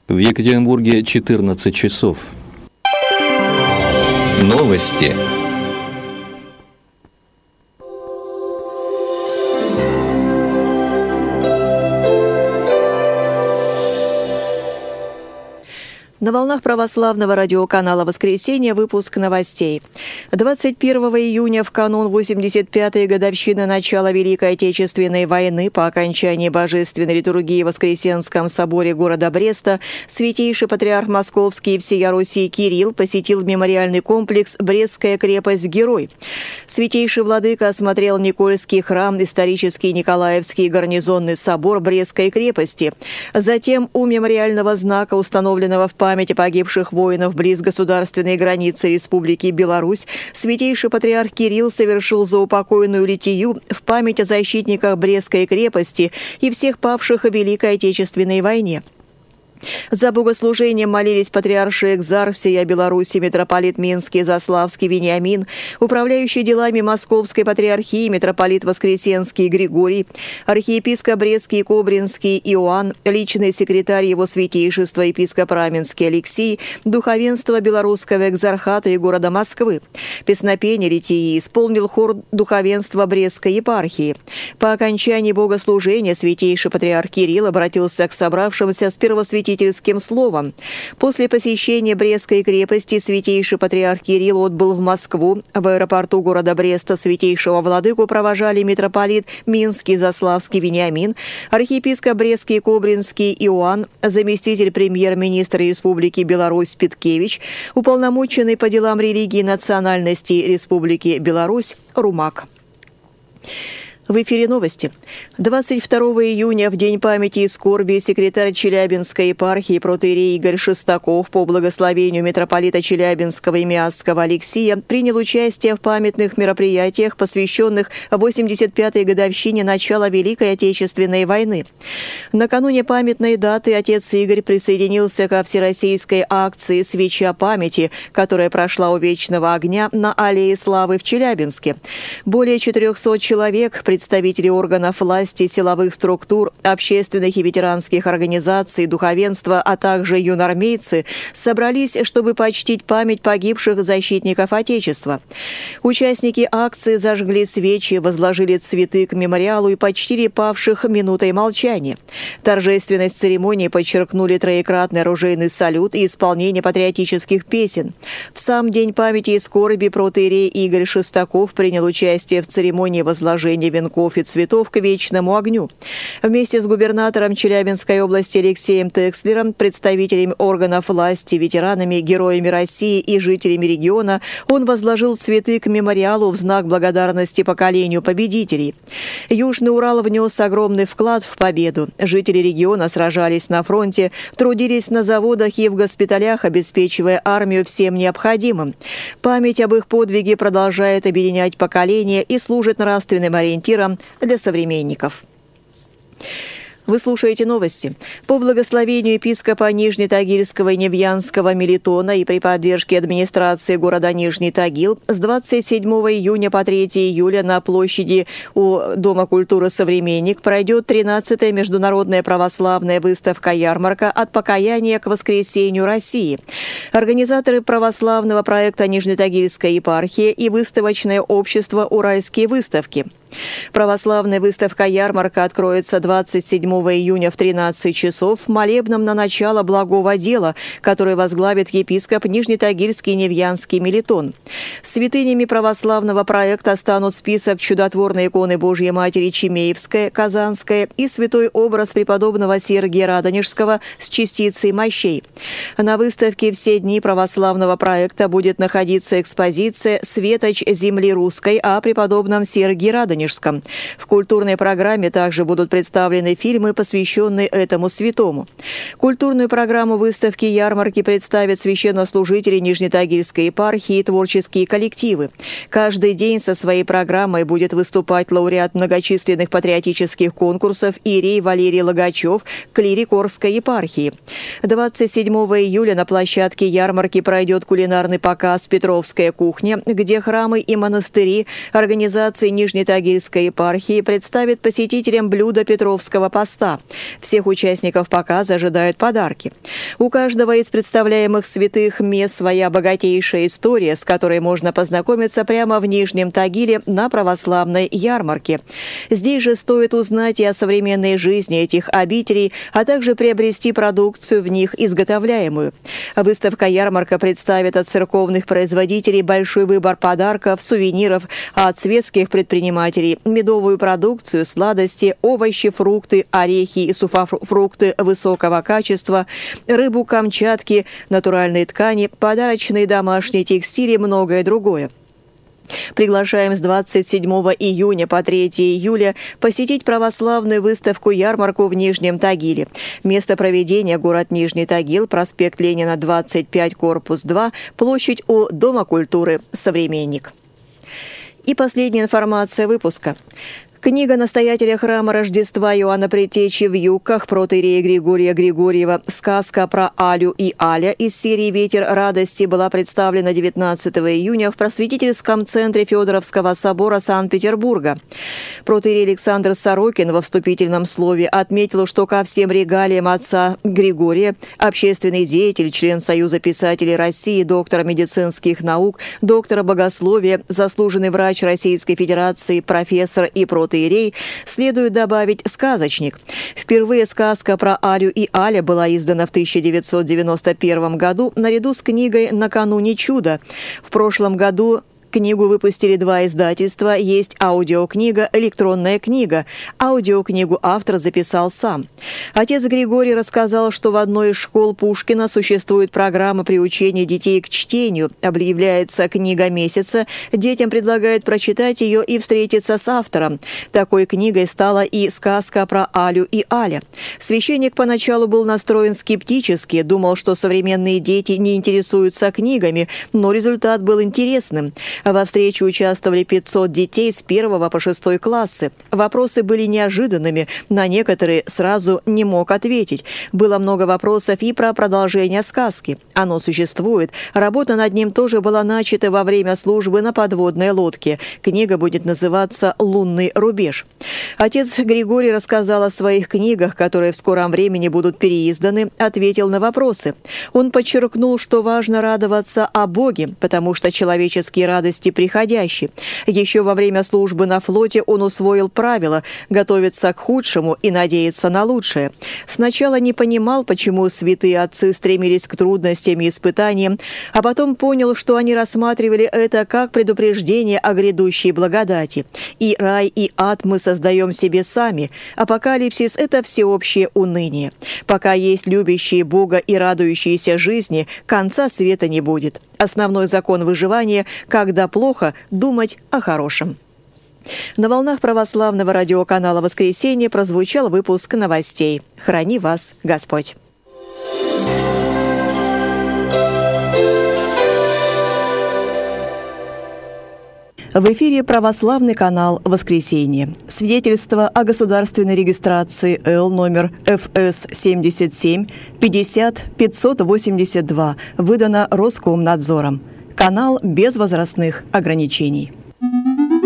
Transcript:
В Екатеринбурге 14 часов. Новости. На волнах православного радиоканала «Воскресенье» выпуск новостей. 21 июня, в канун 85-й годовщины начала Великой Отечественной войны, по окончании божественной литургии в Воскресенском соборе города Бреста, святейший патриарх Московский и всея Руси Кирилл посетил мемориальный комплекс «Брестская крепость-герой». Святейший владыка осмотрел Никольский храм, исторический Николаевский гарнизонный собор Брестской крепости. Затем у мемориального знака, установленного в памяти погибших воинов близ государственной границы Республики Беларусь, святейший патриарх Кирилл совершил заупокойную литию в память о защитниках Брестской крепости и всех павших в Великой Отечественной войне. За богослужением молились патриарший экзарх всея Беларуси митрополит Минский Заславский Вениамин, управляющий делами Московской патриархии митрополит Воскресенский Григорий, архиепископ Брестский и Кобринский Иоанн, личный секретарь его святейшества епископ Раменский Алексей, духовенство Белорусского экзархата и города Москвы. Песнопение литии исполнил хор духовенства Брестской епархии. По окончании богослужения святейший патриарх Кирилл обратился к собравшимся с первосвятительским словом. После посещения Брестской крепости святейший патриарх Кирилл отбыл в Москву. В аэропорту города Бреста святейшего владыку провожали митрополит Минский Заславский Вениамин, архиепископ Брестский Кобринский Иоанн, заместитель премьер-министра Республики Беларусь Питкевич, уполномоченный по делам религии и национальности Республики Беларусь Румак. В эфире новости. 22 июня, в День памяти и скорби, секретарь Челябинской епархии протоиерей Игорь Шестаков по благословению митрополита Челябинского и Миасского Алексия принял участие в памятных мероприятиях, посвященных 85-й годовщине начала Великой Отечественной войны. Накануне памятной даты отец Игорь присоединился ко всероссийской акции «Свеча памяти», которая прошла у Вечного огня на Аллее Славы в Челябинске. Более 400 человек, представители органов власти, силовых структур, общественных и ветеранских организаций, духовенства, а также юнармейцы собрались, чтобы почтить память погибших защитников Отечества. Участники акции зажгли свечи, возложили цветы к мемориалу и почтили павших минутой молчания. Торжественность церемонии подчеркнули троекратный оружейный салют и исполнение патриотических песен. В сам День памяти и скорби протоиерей Игорь Шестаков принял участие в церемонии возложения венков и цветов к Вечному огню. Вместе с губернатором Челябинской области Алексеем Текслером, представителями органов власти, ветеранами, героями России и жителями региона он возложил цветы к мемориалу в знак благодарности поколению победителей. Южный Урал внес огромный вклад в победу. Жители региона сражались на фронте, трудились на заводах и в госпиталях, обеспечивая армию всем необходимым. Память об их подвиге продолжает объединять поколения и служит нравственным ориентиром для современников. Вы слушаете новости. По благословению епископа Нижнетагильского и Невьянского Мелитона и при поддержке администрации города Нижний Тагил с 27 июня по 3 июля на площади у Дома культуры «Современник» пройдет 13-я международная православная выставка-ярмарка «От покаяния к воскресению России». Организаторы православного проекта Нижнетагильская епархия и выставочное общество «Уральские выставки». Православная выставка-ярмарка откроется 27 июня в 13 часов молебном на начало благого дела, который возглавит епископ Нижнетагильский Невьянский Мелитон. Святынями православного проекта станут список чудотворной иконы Божьей Матери Чимеевская, Казанская и святой образ преподобного Сергия Радонежского с частицей мощей. На выставке все дни православного проекта будет находиться экспозиция «Светоч земли русской» о преподобном Сергии Радонежском. В культурной программе также будут представлены фильмы, посвященные этому святому. Культурную программу выставки-ярмарки представят священнослужители Нижнетагильской епархии и творческие коллективы. Каждый день со своей программой будет выступать лауреат многочисленных патриотических конкурсов иерей Валерий Логачев, клирик Орской епархии. 27 июля на площадке ярмарки пройдет кулинарный показ «Петровская кухня», где храмы и монастыри организации Нижнетагильской епархии представят посетителям блюда Петровского поста. Всех участников показа ожидают подарки. У каждого из представляемых святых мест своя богатейшая история, с которой можно познакомиться прямо в Нижнем Тагиле на православной ярмарке. Здесь же стоит узнать и о современной жизни этих обителей, а также приобрести продукцию в них изготовляемую. Выставка-ярмарка представит от церковных производителей большой выбор подарков, сувениров, а от светских предпринимателей медовую продукцию, сладости, овощи, фрукты, орехи и сухофрукты высокого качества, рыбу Камчатки, натуральные ткани, подарочные домашние текстили и многое другое. Приглашаем с 27 июня по 3 июля посетить православную выставку-ярмарку в Нижнем Тагиле. Место проведения – город Нижний Тагил, проспект Ленина, 25, корпус 2, площадь у Дома культуры «Современник». И последняя информация выпуска. Книга настоятеля храма Рождества Иоанна Предтечи в Юкках протоиерея Григория Григорьева «Сказка про Алю и Аля» из серии «Ветер радости» была представлена 19 июня в просветительском центре Федоровского собора Санкт-Петербурга. Протоиерей Александр Сорокин во вступительном слове отметил, что ко всем регалиям отца Григория общественный деятель, член Союза писателей России, доктор медицинских наук, доктор богословия, заслуженный врач Российской Федерации, профессор и протоиерей, следует добавить сказочник. Впервые сказка про Алю и Аля была издана в 1991 году наряду с книгой «Накануне чуда». В прошлом году книгу выпустили 2 издательства. Есть аудиокнига, электронная книга. Аудиокнигу автор записал сам. Отец Григорий рассказал, что в одной из школ Пушкина существует программа приучения детей к чтению. Объявляется книга месяца. Детям предлагают прочитать ее и встретиться с автором. Такой книгой стала и сказка про Алю и Аля. Священник поначалу был настроен скептически, думал, что современные дети не интересуются книгами, но результат был интересным. Во встрече участвовали 500 детей с 1 по 6 классы. Вопросы были неожиданными, на некоторые сразу не мог ответить. Было много вопросов и про продолжение сказки. Оно существует. Работа над ним тоже была начата во время службы на подводной лодке. Книга будет называться «Лунный рубеж». Отец Григорий рассказал о своих книгах, которые в скором времени будут переизданы, ответил на вопросы. Он подчеркнул, что важно радоваться о Боге, потому что человеческие радости приходящие. Еще во время службы на флоте он усвоил правило готовиться к худшему и надеяться на лучшее. Сначала не понимал, почему святые отцы стремились к трудностям и испытаниям, а потом понял, что они рассматривали это как предупреждение о грядущей благодати. И рай, и ад мы создаем себе сами. Апокалипсис – это всеобщее уныние. Пока есть любящие Бога и радующиеся жизни, конца света не будет. Основной закон выживания – когда плохо, думать о хорошем. На волнах православного радиоканала «Воскресенье» прозвучал выпуск новостей. Храни вас Господь! В эфире православный канал «Воскресенье». Свидетельство о государственной регистрации Л номер ФС 77 50 582 выдано Роскомнадзором. Канал без возрастных ограничений.